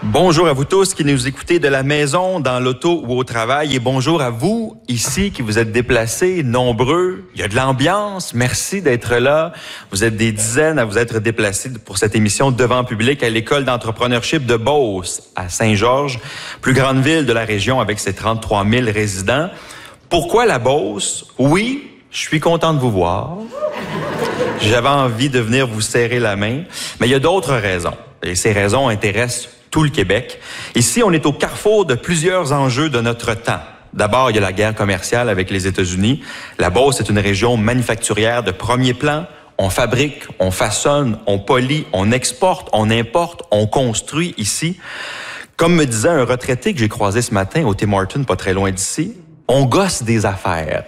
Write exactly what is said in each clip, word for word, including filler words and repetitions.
Bonjour à vous tous qui nous écoutez de la maison, dans l'auto ou au travail. Et bonjour à vous, ici, qui vous êtes déplacés, nombreux. Il y a de l'ambiance. Merci d'être là. Vous êtes des dizaines à vous être déplacés pour cette émission devant public à l'École d'entrepreneurship de Beauce, à Saint-Georges, plus grande ville de la région avec ses trente-trois mille résidents. Pourquoi la Beauce? Oui, je suis content de vous voir. J'avais envie de venir vous serrer la main. Mais il y a d'autres raisons. Et ces raisons intéressent tout le Québec. Ici, on est au carrefour de plusieurs enjeux de notre temps. D'abord, il y a la guerre commerciale avec les États-Unis. La Beauce est une région manufacturière de premier plan. On fabrique, on façonne, on polit, on exporte, on importe, on construit ici. Comme me disait un retraité que j'ai croisé ce matin au Tim Hortons, pas très loin d'ici, on gosse des affaires.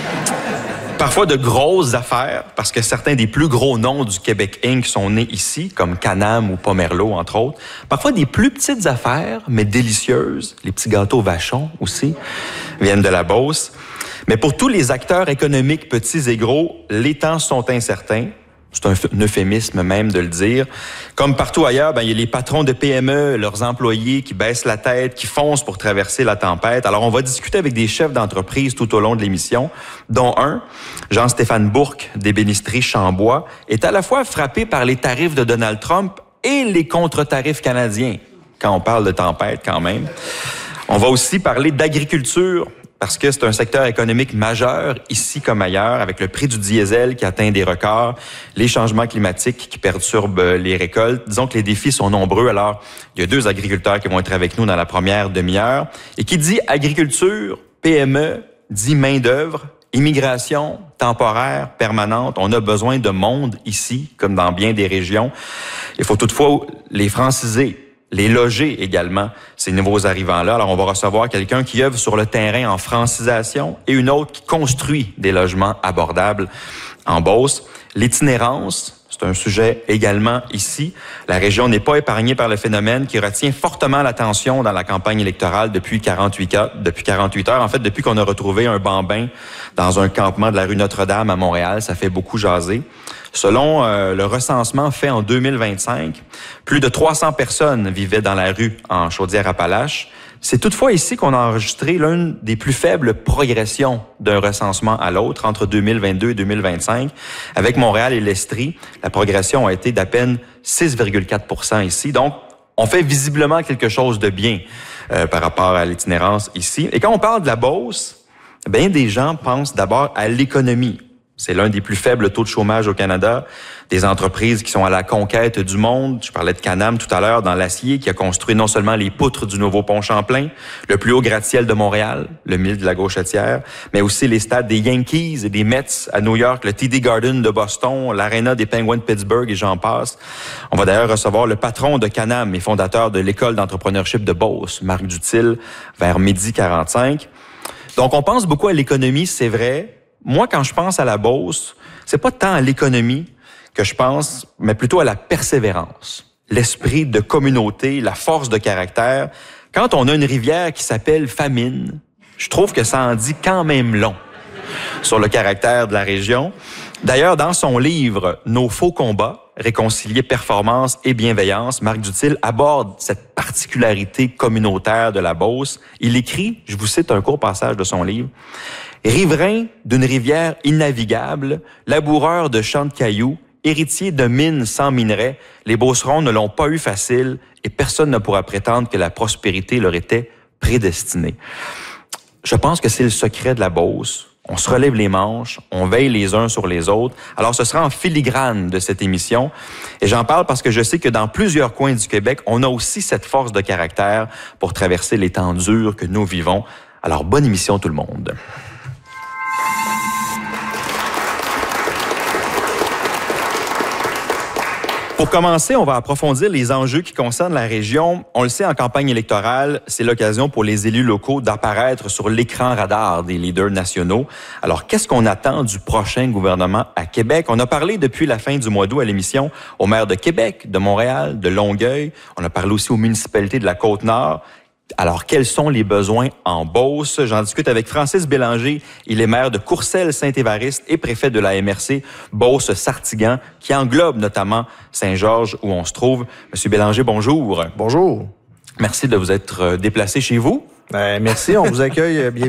Parfois de grosses affaires, parce que certains des plus gros noms du Québec incorporé sont nés ici, comme Can-Am ou Pomerleau, entre autres. Parfois des plus petites affaires, mais délicieuses. Les petits gâteaux Vachon aussi viennent de la Beauce. Mais pour tous les acteurs économiques, petits et gros, les temps sont incertains. C'est un euphémisme même de le dire. Comme partout ailleurs, ben, il y a les patrons de P M E, leurs employés qui baissent la tête, qui foncent pour traverser la tempête. Alors, on va discuter avec des chefs d'entreprise tout au long de l'émission, dont un, Jean-Stéphane Bourque, d'ébénisterie Chambois, est à la fois frappé par les tarifs de Donald Trump et les contre-tarifs canadiens, quand on parle de tempête quand même. On va aussi parler d'agriculture, parce que c'est un secteur économique majeur, ici comme ailleurs, avec le prix du diesel qui atteint des records, les changements climatiques qui perturbent les récoltes. Disons que les défis sont nombreux. Alors, il y a deux agriculteurs qui vont être avec nous dans la première demi-heure. Et qui dit agriculture, P M E, dit main-d'œuvre, immigration temporaire, permanente. On a besoin de monde ici, comme dans bien des régions. Il faut toutefois les franciser, les loger également, ces nouveaux arrivants-là. Alors, on va recevoir quelqu'un qui œuvre sur le terrain en francisation et une autre qui construit des logements abordables en Beauce. L'itinérance, c'est un sujet également ici. La région n'est pas épargnée par le phénomène qui retient fortement l'attention dans la campagne électorale depuis quarante-huit heures. Depuis quarante-huit heures, en fait, depuis qu'on a retrouvé un bambin dans un campement de la rue Notre-Dame à Montréal, ça fait beaucoup jaser. Selon euh, le recensement fait en deux mille vingt-cinq, plus de trois cents personnes vivaient dans la rue en Chaudière-Appalaches. C'est toutefois ici qu'on a enregistré l'une des plus faibles progressions d'un recensement à l'autre entre deux mille vingt-deux et deux mille vingt-cinq. Avec Montréal et l'Estrie, la progression a été d'à peine six virgule quatre pour cent ici. Donc, on fait visiblement quelque chose de bien euh, par rapport à l'itinérance ici. Et quand on parle de la Beauce, bien des gens pensent d'abord à l'économie. C'est l'un des plus faibles taux de chômage au Canada. Des entreprises qui sont à la conquête du monde. Je parlais de Can-Am tout à l'heure dans l'acier, qui a construit non seulement les poutres du nouveau pont Champlain, le plus haut gratte-ciel de Montréal, le mille de la Gauchetière, mais aussi les stades des Yankees et des Mets à New York, le T D Garden de Boston, l'aréna des Penguins de Pittsburgh et j'en passe. On va d'ailleurs recevoir le patron de Can-Am et fondateur de l'École d'entrepreneurship de Beauce, Marc Dutil, vers midi quarante-cinq. Donc, on pense beaucoup à l'économie, c'est vrai. Moi, quand je pense à la Beauce, c'est pas tant à l'économie que je pense, mais plutôt à la persévérance, l'esprit de communauté, la force de caractère. Quand on a une rivière qui s'appelle Famine, je trouve que ça en dit quand même long sur le caractère de la région. D'ailleurs, dans son livre « Nos faux combats », réconcilier performance et bienveillance, Marc Dutil aborde cette particularité communautaire de la Beauce. Il écrit, je vous cite un court passage de son livre, « Riverain d'une rivière innavigable, laboureur de champs de cailloux, héritier de mines sans minerais, les Beaucerons ne l'ont pas eu facile et personne ne pourra prétendre que la prospérité leur était prédestinée. » Je pense que c'est le secret de la Beauce. On se relève les manches, on veille les uns sur les autres. Alors, ce sera en filigrane de cette émission. Et j'en parle parce que je sais que dans plusieurs coins du Québec, on a aussi cette force de caractère pour traverser les temps durs que nous vivons. Alors, bonne émission tout le monde. Pour commencer, on va approfondir les enjeux qui concernent la région. On le sait, en campagne électorale, c'est l'occasion pour les élus locaux d'apparaître sur l'écran radar des leaders nationaux. Alors, qu'est-ce qu'on attend du prochain gouvernement à Québec? On a parlé depuis la fin du mois d'août à l'émission aux maires de Québec, de Montréal, de Longueuil. On a parlé aussi aux municipalités de la Côte-Nord. Alors, quels sont les besoins en Beauce? J'en discute avec Francis Bélanger. Il est maire de Courcelles-Saint-Évariste et préfet de la M R C Beauce-Sartiguan, qui englobe notamment Saint-Georges, où on se trouve. Monsieur Bélanger, bonjour. Bonjour. Merci de vous être déplacé chez vous. Ben, merci, on vous accueille bien.